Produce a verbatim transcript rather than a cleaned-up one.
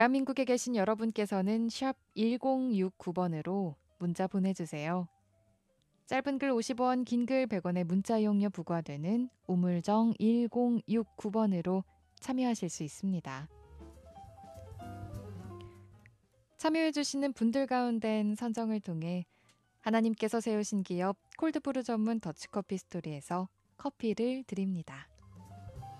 대한민국에 계신 여러분께서는 샵 일공육구 번으로 문자 보내주세요. 짧은 글 오십 원, 긴 글 백 원의 문자 이용료 부과되는 우물정 일공육구 번으로 참여하실 수 있습니다. 참여해주시는 분들 가운데는 선정을 통해 하나님께서 세우신 기업 콜드브루 전문 더치커피 스토리에서 커피를 드립니다.